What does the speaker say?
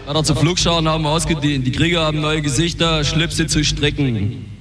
Radar zu Flugscharen haben ausgedient. Die Krieger haben neue Gesichter, Schlipse zu stricken.